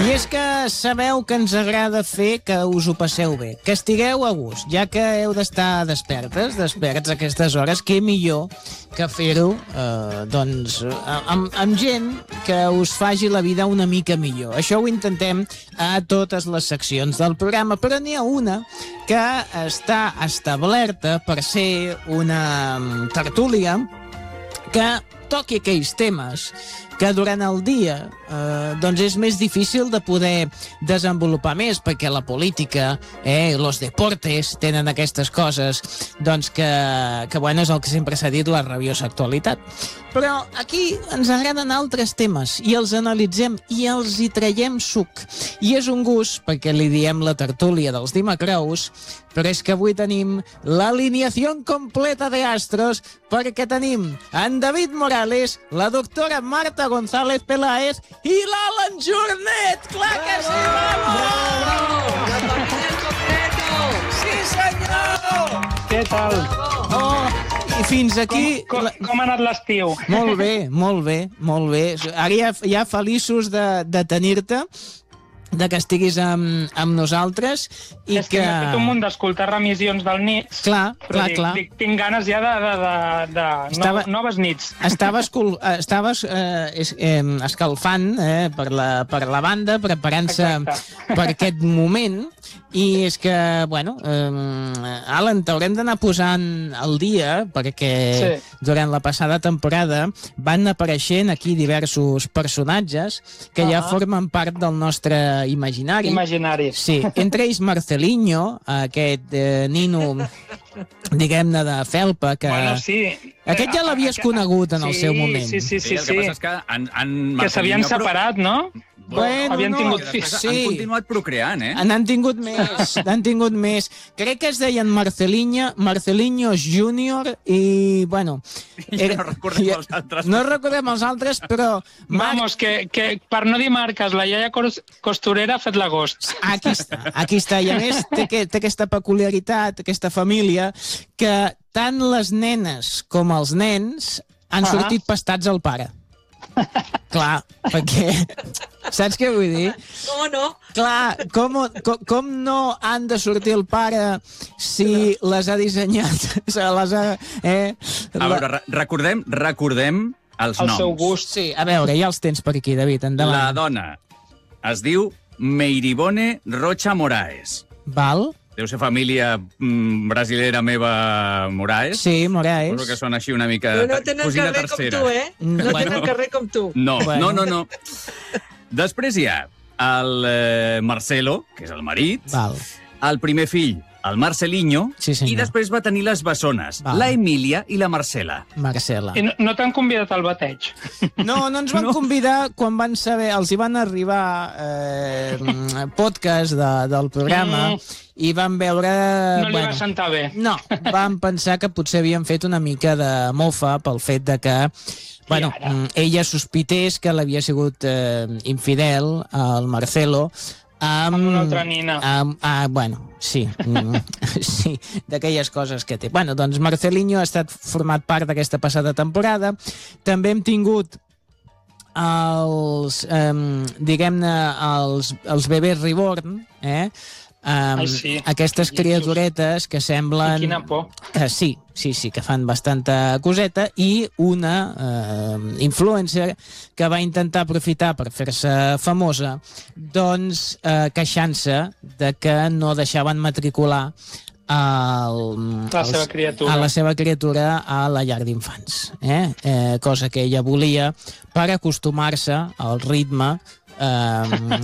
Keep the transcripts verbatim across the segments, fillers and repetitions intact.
I és que sabeu que ens agrada fer que us ho passeu bé, que estigueu a gust, ja que heu d'estar despertes, desperts a aquestes hores, què millor que fer-ho eh, doncs, amb, amb gent que us faci la vida una mica millor. Això ho intentem a totes les seccions del programa, però n'hi ha una que està establerta per ser una tertúlia que toqui aquells temes que durant el dia eh, doncs és més difícil de poder desenvolupar més, perquè la política, eh, los deportes, tenen aquestes coses doncs que, que bueno, és el que sempre s'ha dit, la rabiosa actualitat. Però aquí ens agraden altres temes i els analitzem i els hi traiem suc. I és un gust, perquè li diem la tertúlia dels dimecrous, però és que avui tenim l'alineació completa de astros, perquè tenim en David Morales, la doctora Marta González Peláez i l'Alan Jornet! Clar que sí, vamos! Sí, senyor! Què tal? Oh, i fins aquí... Com, com, com ha anat l'estiu? Molt bé, molt bé, molt bé. Ara ja, ja feliços de, de tenir-te, de que estiguis amb, amb nosaltres i és que... que m'he fet un munt d'escoltar remissions del Nits. Clar, clar, dic, clar. Dic, tinc ganes ja de, de, de, de Estava... no, noves nits. Estaves, cul... Estaves eh, es, eh, escalfant eh, per, la, per la banda, preparant-se per aquest moment, i és que, bueno, eh, Alan, t'haurem d'anar posant al dia, perquè sí. Durant la passada temporada van apareixent aquí diversos personatges que uh-huh. ja formen part del nostre imaginari. Imaginari. Sí, entre ells Marcelinho, aquest eh, nino, diguem-ne, de felpa, que... Bueno, sí. Aquest ja l'havies aquest... conegut en sí, el seu moment. Sí, sí, sí. sí, sí el que passa és que en, en que s'havien separat, no? Bueno, havien no, tingut sí. Han continuat procreant, eh? N'han tingut més, n'han tingut més. Crec que es deien Marcelinho, Marcelinho Júnior i, bueno... Era, no recordem ja, els altres. No recordem els altres, però... Vamos, que, que per no dir marques, la iaia costurera ha fet l'agost. Aquí està, aquí està. I a més té, que, té aquesta peculiaritat, aquesta família, que tant les nenes com els nens han uh-huh. sortit pastats al pare. Clar, perquè... Saps què vull dir? Com no? Clar, com, com, com no han de sortir el pare si les ha dissenyat? Se les ha... Eh? A veure, re recordem, recordem els el noms. El seu gust. Sí, a veure, ja els tens per aquí, David, endavant. La dona es diu Meiribone Rocha Moraes. Val. Deu ser família mm, brasilera meva Moraes. Sí, Moraes. Suposo que són així una mica Però no tenen cosina carrer tercera. com tu, eh? No bueno. tenen carrer com tu. No, bueno. no, no, no. Després hi ha el eh, Marcelo, que és el marit, Val. el primer fill, el Marcelinho, sí, i després va tenir les bessones, Val. la Emília i la Marcela. Marcela. I no, no t'han convidat al bateig? No, no ens van no. convidar quan van saber, els hi van arribar eh, podcast de, del programa mm. i van veure... No li bueno, va sentar bé. No, van pensar que potser havien fet una mica de mofa pel fet de que bueno, ella sospités que l'havia sigut eh, infidel al Marcelo amb, amb una altra nina. Amb, ah, bueno, sí, sí, d'aquelles coses que té. Bueno, doncs Marcelinho ha estat format part d'aquesta passada temporada. També hem tingut els, eh, diguem-ne, els, els bebès reborn, eh? Um, Ai, sí. Aquestes criaturetes que semblen... I quina por. Uh, sí, sí, sí, que fan bastanta coseta, i una uh, influencer que va intentar aprofitar per fer-se famosa, doncs uh, queixant-se de que no deixaven matricular el, la seva criatura. a la seva criatura a la llar d'infants, eh? Eh, cosa que ella volia per acostumar-se al ritme Um,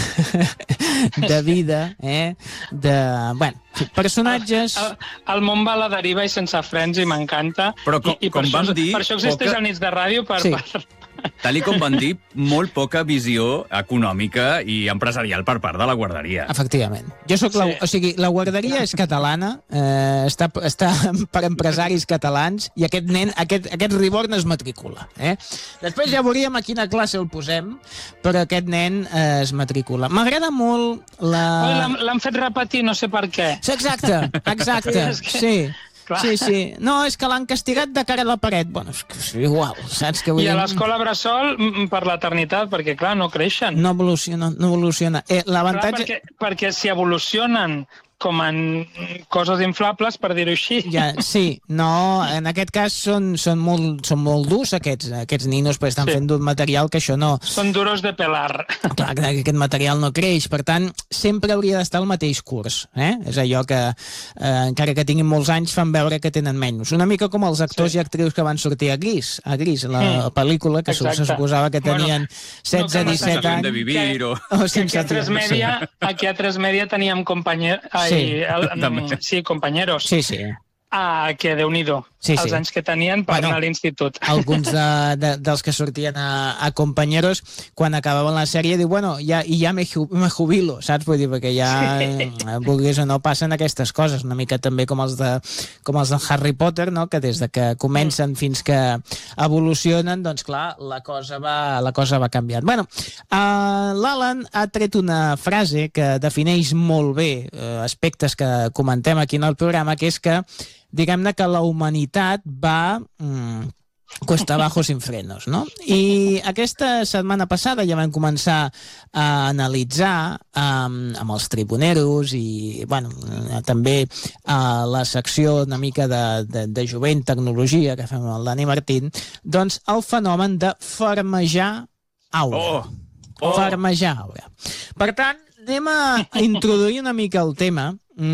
de vida, eh? De, bueno, personatges... El, el món va a la deriva i sense frens i m'encanta. Però com, I, i com vam això, dir... Per això existeix poca... el Nits de Ràdio, per... Sí. per... Tal i com van dir, molt poca visió econòmica i empresarial per part de la guarderia. Efectivament. Jo soc la, Sí. o sigui, la guarderia és catalana, eh, està, està per empresaris catalans, i aquest nen, aquest, aquest reborn es matricula. Eh? Després ja veuríem a quina classe el posem, però aquest nen eh, es matricula. M'agrada molt la... L'han fet repetir, no sé per què. Sí, exacte, exacte, És que- sí. Clar. Sí, sí. No, és que l'han castigat de cara a la paret. Bueno, és que és igual, saps? Que vull I a dir? l'escola bressol mm, per l'eternitat, perquè, clar, no creixen. No evoluciona, no evoluciona. Eh, Clar, L'avantatge... perquè, perquè si evolucionen com en coses inflables, per dir-ho així. Ja, sí, no, en aquest cas són, són, molt, són molt durs aquests, aquests ninos, perquè estan Sí. fent d'un material que això no... Són duros de pelar. Clar, que aquest material no creix, per tant, sempre hauria d'estar al mateix curs. Eh? És allò que, eh, encara que tinguin molts anys, fan veure que tenen menys. Una mica com els actors Sí. i actrius que van sortir a Gris, a Gris, la Mm. pel·lícula, que se Exacte. suposava que tenien Bueno, setze, no, que disset Saben anys. de vivir o... O Que sense aquí a tres temps, media, aquí a tres media teníem companyer... Ai, Sí. el, També. sí, companyeros. Sí, sí. Ah, que Déu-n'hi-do, Sí, els sí. anys que tenien per Bueno, anar a l'institut. Alguns de, de, dels que sortien a, a Companyeros, quan acabaven la sèrie, diu, bueno, ja, i ja me, ju- me jubilo, saps? Vull dir, perquè ja, sí. vulguis o no, passen aquestes coses, una mica també com els de, com els de Harry Potter, no? Que des de que comencen fins que evolucionen, doncs clar, la cosa va, la cosa va canviant. Bueno, uh, l'Alan ha tret una frase que defineix molt bé uh, aspectes que comentem aquí en el programa, que és que diguem-ne que la humanitat va mm, cuesta abajo sin frenos, no? I aquesta setmana passada ja vam començar a analitzar um, amb els tribuneros i, bueno, eh, també a la secció una mica de, de, de jovent tecnologia que fem amb el Dani Martín, doncs el fenomen de farmejar aura. Oh! Oh! Farmejar aura. Per tant, anem a introduir una mica el tema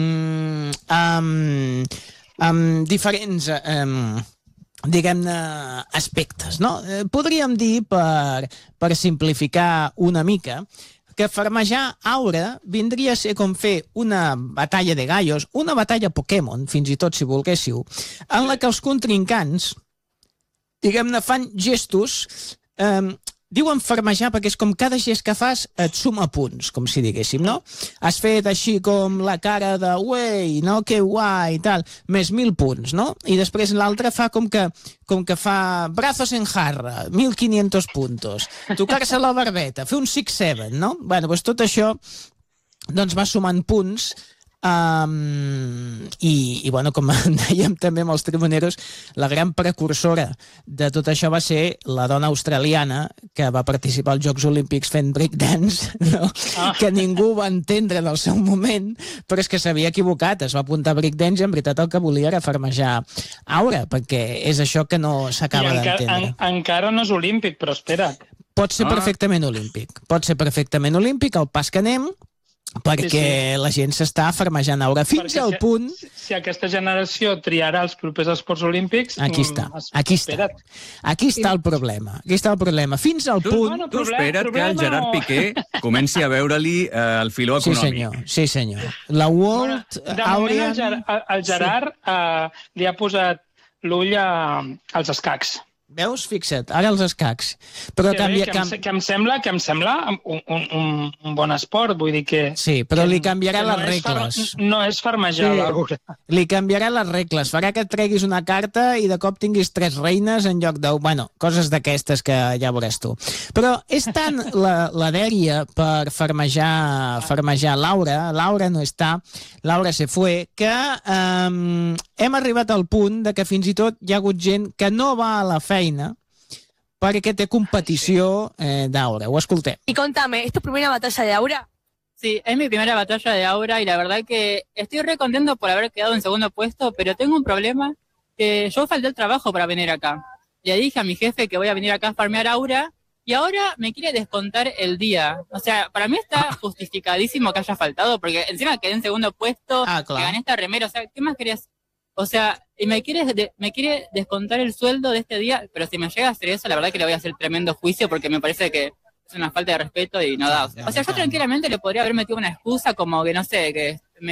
mm, amb, amb diferents um, diguem-ne aspectes, no? Eh, podríem dir, per, per simplificar una mica, que farmejar aura vindria a ser com fer una batalla de gallos, una batalla Pokémon, fins i tot si volguéssiu, en la que els contrincants, diguem-ne, fan gestos... Eh, diuen farmejar perquè és com cada gest que fas et suma punts, com si diguéssim, no? Has fet així com la cara de uei, no? Que guai, i tal, més mil punts, no? I després l'altre fa com que com que fa brazos en jarra, mil quinientos puntos, tocar-se la barbeta, fer un six seven, no? Bueno, doncs tot això doncs va sumant punts. Um, i, i bueno, com dèiem també amb els tribuneros, la gran precursora de tot això va ser la dona australiana que va participar als Jocs Olímpics fent breakdance, no? Ah. Que ningú va entendre en el seu moment, però és que s'havia equivocat, es va apuntar a breakdance i en veritat el que volia era farmejar aura, perquè és això que no s'acaba d'entendre. En, encara no és olímpic, però espera't. Pot ser Ah. perfectament olímpic, pot ser perfectament olímpic, el pas que anem, perquè sí, sí. la gent s'està farmejant aura fins Perquè al si, punt... Si aquesta generació triarà els propers esports olímpics... Aquí està, mm, aquí està. espera't. Aquí està el problema, aquí està el problema. Fins al Tu, punt... bueno, tu problema, espera't que el problema Gerard o- Piqué comenci a veure-li eh, el filó Sí, econòmic. senyor, sí, senyor. La World Bueno, de moment Aurea... el, Ger el Gerard eh, li ha posat l'ull a- als escacs. Veus? Fixa't, ara els escacs. Però Que, canvia... bé, que, em, que, em sembla, que em sembla un, un, un, un bon esport, vull dir que... Sí, però que, li canviarà que no les és far- regles. No és farmejar Sí. l'aura. Li canviarà les regles, farà que et treguis una carta i de cop tinguis tres reines en lloc de... Bueno, coses d'aquestes que ja veuràs tu. Però és tant la, la dèria per farmejar, farmejar Laura, Laura no està, Laura se fue, que um, hem arribat al punt de que fins i tot hi ha hagut gent que no va a la feina perquè té competició eh, d'aura. Ho escoltem. Y contame, ¿es tu primera batalla de aura? Sí, es mi primera batalla de aura y la verdad que estoy re contento por haber quedado en segundo puesto, pero tengo un problema que yo falté el trabajo para venir acá. Le dije a mi jefe que voy a venir acá a farmear aura y ahora me quiere descontar el día. O sea, para mí está justificadísimo que haya faltado porque encima quedé en segundo puesto, Ah, claro. que gané esta remera, o sea, ¿qué más querías? O sea, y me quiere, de- me quiere descontar el sueldo de este día, pero si me llega a hacer eso, la verdad que le voy a hacer tremendo juicio porque me parece que es una falta de respeto y no da. O sea, o sea, yo tranquilamente le podría haber metido una excusa como que, no sé, que me